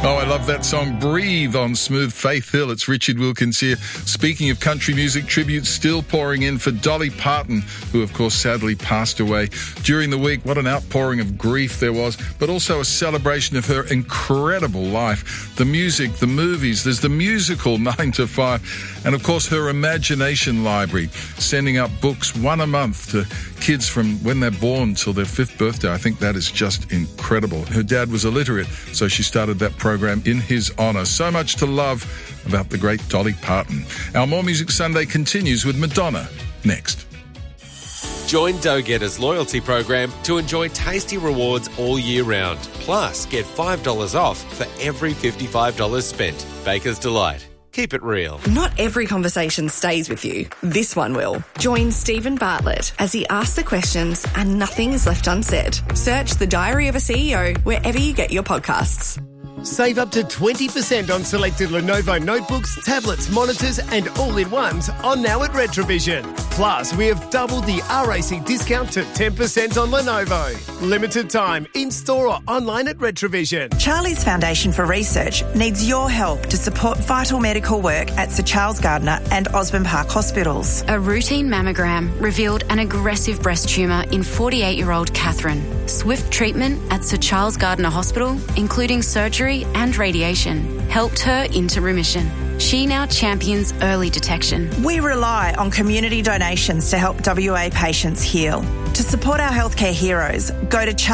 Oh, I love that song, Breathe, on Smooth Faith Hill. It's Richard Wilkins here. Speaking of country music, tributes still pouring in for Dolly Parton, who of course sadly passed away during the week. What an outpouring of grief there was, but also a celebration of her incredible life. The music, the movies, there's the musical 9 to 5, and of course her imagination library, sending out books, one a month to kids from when they're born till their 5th birthday. I think that is just incredible. Her dad was illiterate, so she started that program in his honour. So much to love about the great Dolly Parton. Our More Music Sunday continues with Madonna next. Join Dough Getter's loyalty program to enjoy tasty rewards all year round. Plus, get $5 off for every $55 spent. Baker's Delight. Keep it real. Not every conversation stays with you. This one will. Join Stephen Bartlett as he asks the questions and nothing is left unsaid. Search The Diary of a CEO wherever you get your podcasts. Save up to 20% on selected Lenovo notebooks, tablets, monitors and all-in-ones on now at Retrovision. Plus, we have doubled the RAC discount to 10% on Lenovo. Limited time, in-store or online at Retrovision. Charlie's Foundation for Research needs your help to support vital medical work at Sir Charles Gardner and Osborne Park hospitals. A routine mammogram revealed an aggressive breast tumour in 48-year-old Catherine. Swift treatment at Sir Charles Gardner Hospital, including surgery and radiation, helped her into remission. She now champions early detection. We rely on community donations to help WA patients heal. To support our healthcare heroes, go to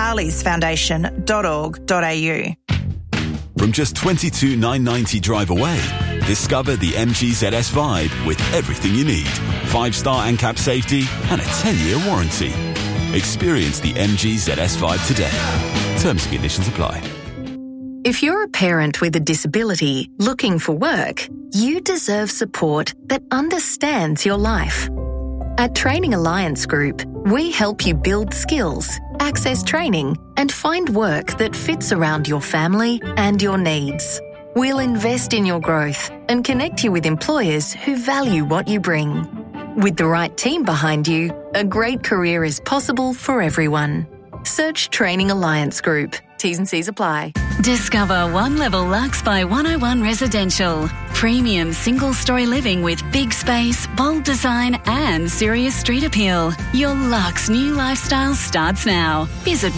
charliesfoundation.org.au. From just $22,990 drive away, discover the MG ZS Vibe with everything you need. 5-star ANCAP safety and a 10-year warranty. Experience the MG ZS Vibe today. Terms and conditions apply. If you're a parent with a disability looking for work, you deserve support that understands your life. At Training Alliance Group, we help you build skills, access training, and find work that fits around your family and your needs. We'll invest in your growth and connect you with employers who value what you bring. With the right team behind you, a great career is possible for everyone. Search Training Alliance Group. T's and C's apply. Discover One Level Luxe by 101 Residential. Premium single-story living with big space, bold design and serious street appeal. Your luxe new lifestyle starts now. Visit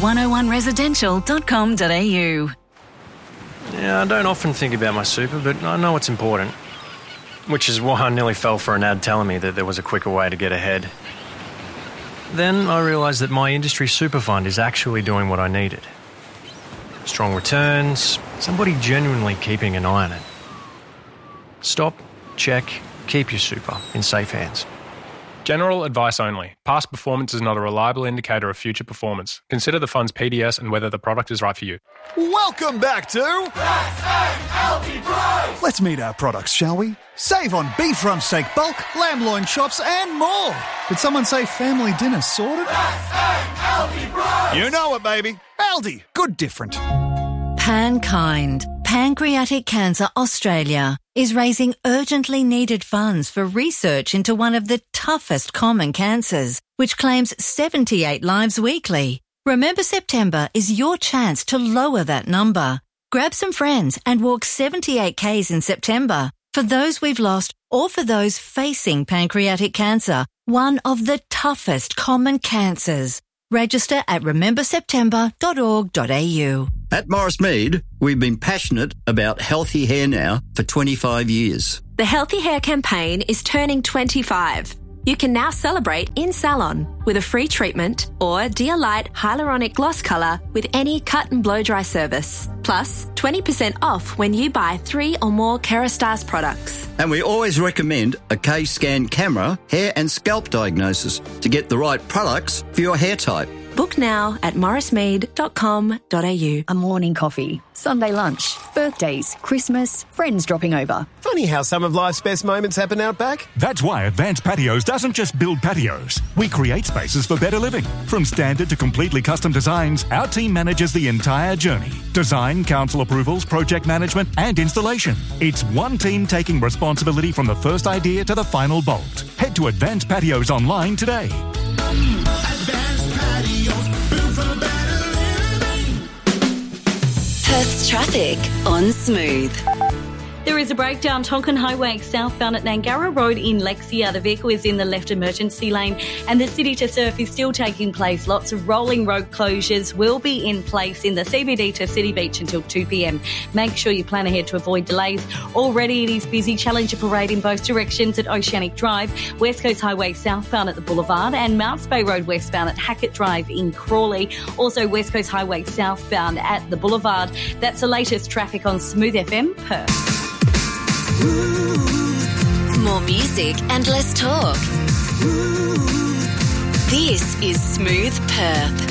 101residential.com.au. Yeah, I don't often think about my super, but I know it's important. Which is why I nearly fell for an ad telling me that there was a quicker way to get ahead. Then I realised that my industry super fund is actually doing what I needed. Strong returns, somebody genuinely keeping an eye on it. Stop, check, keep your super in safe hands. General advice only. Past performance is not a reliable indicator of future performance. Consider the fund's PDS and whether the product is right for you. Welcome back to Healthy Price! Let's meet our products, shall we? Save on beef rump steak bulk, lamb loin chops and more. Did someone say family dinner sorted? Healthy Price! You know it, baby. Aldi. Good different. PanKind, Pancreatic Cancer Australia, is raising urgently needed funds for research into one of the toughest common cancers, which claims 78 lives weekly. Remember September is your chance to lower that number. Grab some friends and walk 78 Ks in September for those we've lost or for those facing pancreatic cancer, one of the toughest common cancers. Register at rememberseptember.org.au. At Morris Mead, we've been passionate about healthy hair now for 25 years. The Healthy Hair campaign is turning 25. You can now celebrate in salon with a free treatment or Dear Light Hyaluronic Gloss Colour with any cut and blow dry service. Plus, 20% off when you buy 3 or more Kerastase products. And we always recommend a K-Scan camera, hair and scalp diagnosis to get the right products for your hair type. Book now at morrismead.com.au. A morning coffee, Sunday lunch, birthdays, Christmas, friends dropping over. Funny how some of life's best moments happen out back. That's why Advanced Patios doesn't just build patios. We create spaces for better living. From standard to completely custom designs, our team manages the entire journey. Design, council approvals, project management and installation. It's one team taking responsibility from the first idea to the final bolt. Head to Advanced Patios online today. Perth's traffic on Smooth. There is a breakdown. Tonkin Highway southbound at Nangara Road in Lexia. The vehicle is in the left emergency lane and the City to Surf is still taking place. Lots of rolling road closures will be in place in the CBD to City Beach until 2 p.m. Make sure you plan ahead to avoid delays. Already it is busy. Challenger Parade in both directions at Oceanic Drive, West Coast Highway southbound at the Boulevard and Mounts Bay Road westbound at Hackett Drive in Crawley. Also West Coast Highway southbound at the Boulevard. That's the latest traffic on Smooth FM Perth. More music and less talk. This is Smooth Perth.